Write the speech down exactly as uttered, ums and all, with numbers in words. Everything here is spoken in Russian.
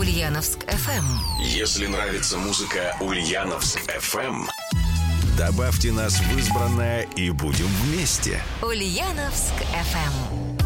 Ульяновск эф эм. Если нравится музыка Ульяновск эф эм, добавьте нас в избранное и будем вместе. Ульяновск эф эм.